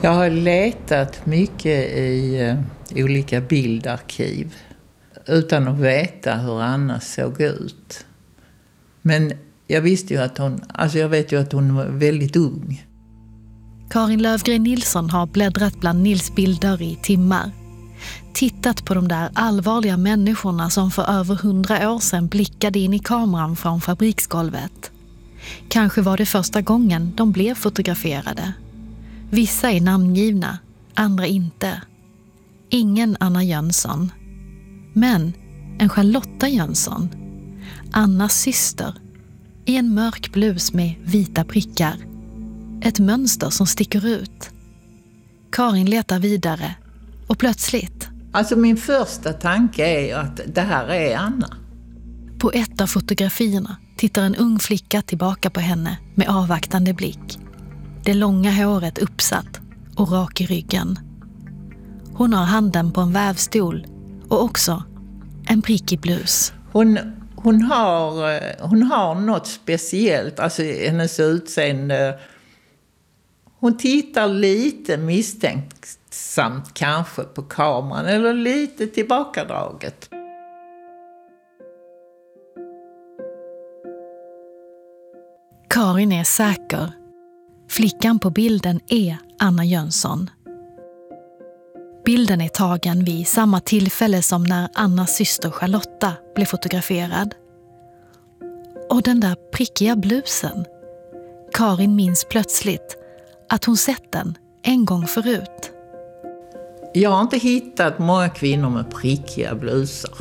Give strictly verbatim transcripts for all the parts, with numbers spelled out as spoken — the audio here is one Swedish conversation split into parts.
Jag har letat mycket i uh, olika bildarkiv utan att veta hur Anna såg ut. Men jag visste ju att hon, alltså jag vet ju att hon var väldigt ung. Karin Löfgren Nilsson har bläddrat bland Nils bilder i timmar. Tittat på de där allvarliga människorna som för över hundra år sedan blickade in i kameran från fabriksgolvet. Kanske var det första gången de blev fotograferade. Vissa är namngivna, andra inte. Ingen Anna Jönsson. Men en Charlotta Jönsson. Annas syster. I en mörk blus med vita prickar. Ett mönster som sticker ut. Karin letar vidare. Och plötsligt... Alltså min första tanke är att det här är Anna. På ett av fotografierna tittar en ung flicka tillbaka på henne med avvaktande blick. Det långa håret uppsatt och rak i ryggen. Hon har handen på en vävstol och också en prickig blus. Hon, hon, har, hon har något speciellt, alltså hennes utseende. Hon tittar lite misstänksamt kanske på kameran eller lite tillbakadraget. Karin är säker. Flickan på bilden är Anna Jönsson. Bilden är tagen vid samma tillfälle som när Annas syster Charlotta blev fotograferad. Och den där prickiga blusen. Karin minns plötsligt att hon sett den en gång förut. Jag har inte hittat många kvinnor med prickiga blusar.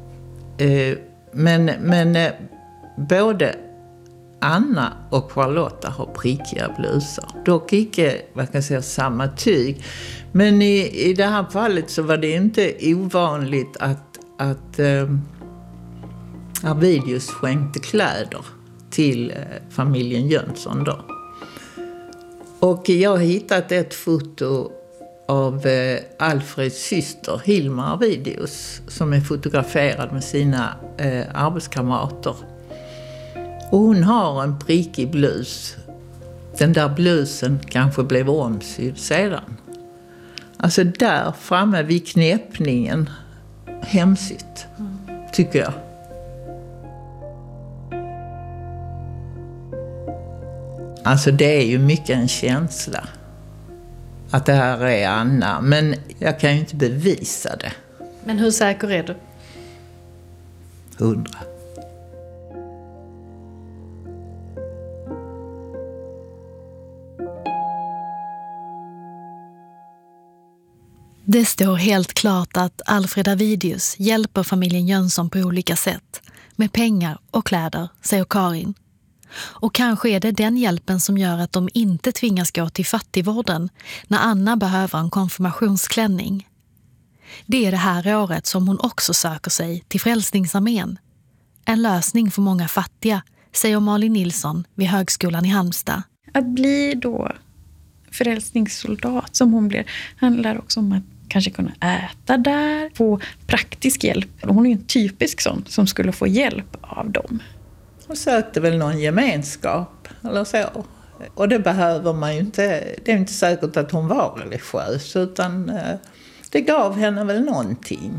Men, men både Anna och Charlotta har prickiga blusar. Dock inte, vad kan jag säga, samma tyg. Men i, i det här fallet så var det inte ovanligt att, att äh, Arvidius skänkte kläder till äh, familjen Jönsson då. Och jag har hittat ett foto av äh, Alfreds syster Hilma Arvidius som är fotograferad med sina äh, arbetskamrater. Och hon har en prickig blus. Den där blusen kanske blev omsydd sedan. Alltså där framme vid knäppningen. Hemsigt, tycker jag. Alltså det är ju mycket en känsla. Att det här är Anna. Men jag kan ju inte bevisa det. Men hur säker är du? Hundra. Det står helt klart att Alfred Arvidius hjälper familjen Jönsson på olika sätt. Med pengar och kläder, säger Karin. Och kanske är det den hjälpen som gör att de inte tvingas gå till fattigvården när Anna behöver en konfirmationsklänning. Det är det här året som hon också söker sig till Frälsningsarmén. En lösning för många fattiga, säger Malin Nilsson vid högskolan i Halmstad. Att bli då frälsningssoldat som hon blir handlar också om att kanske kunna äta där, få praktisk hjälp. Hon är ju en typisk sån som skulle få hjälp av dem. Hon sökte väl någon gemenskap eller så. Och det behöver man ju inte. Det är inte säkert att hon var religiös utan det gav henne väl någonting.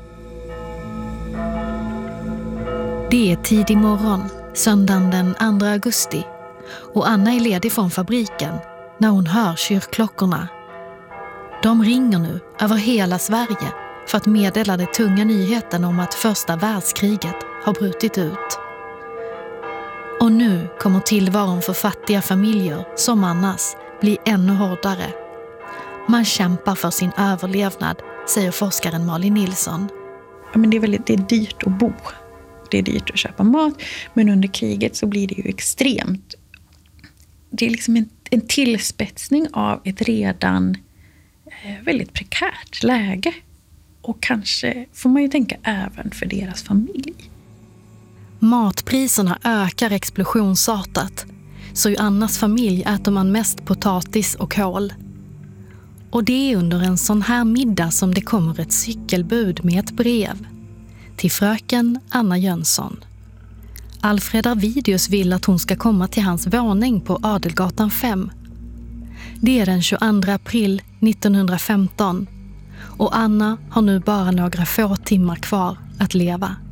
Det är tidig morgon, söndagen den andra augusti. Och Anna är ledig från fabriken när hon hör kyrkklockorna. De ringer nu över hela Sverige för att meddela den tunga nyheten om att första världskriget har brutit ut. Och nu kommer tillvaron för fattiga familjer som Annas bli ännu hårdare. Man kämpar för sin överlevnad, säger forskaren Malin Nilsson. Ja, men det är väldigt, det är dyrt att bo. Det är dyrt att köpa mat. Men under kriget så blir det ju extremt. Det är liksom en, en tillspetsning av ett redan eh, väldigt prekärt läge. Och kanske får man ju tänka även för deras familj. Matpriserna ökar explosionsartat. Så i Annas familj äter man mest potatis och kål. Och det är under en sån här middag som det kommer ett cykelbud med ett brev. Till fröken Anna Jönsson. Alfred Arvidius vill att hon ska komma till hans våning på Adelgatan fem. Det är den tjugoandra april nittonhundrafemton och Anna har nu bara några få timmar kvar att leva.